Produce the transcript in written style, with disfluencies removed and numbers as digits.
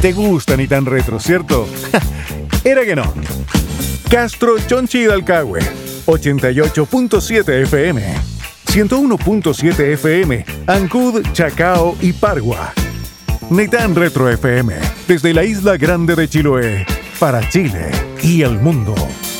Te gusta ni tan retro, ¿cierto? Era que no. Castro, Chonchi y Dalcahue, 88.7 FM, 101.7 FM, Ancud, Chacao y Pargua. Ni tan retro FM, desde la isla grande de Chiloé, para Chile y el mundo.